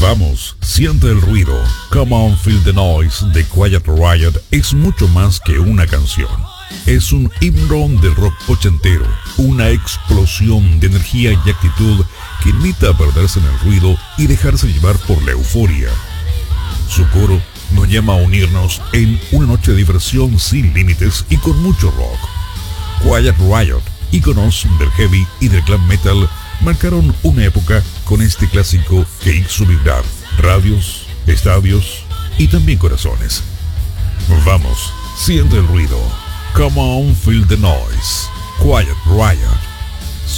Vamos, siente el ruido. Come on, feel the noise de Quiet Riot es mucho más que una canción. Es un himno del rock ochentero, una explosión de energía y actitud que invita a perderse en el ruido y dejarse llevar por la euforia. Su coro nos llama a unirnos en una noche de diversión sin límites y con mucho rock. Quiet Riot, íconos del heavy y del glam metal, marcaron una época con este clásico que hizo vibrar radios, estadios y también corazones. Vamos, siente el ruido. Come on, feel the noise. Quiet Riot.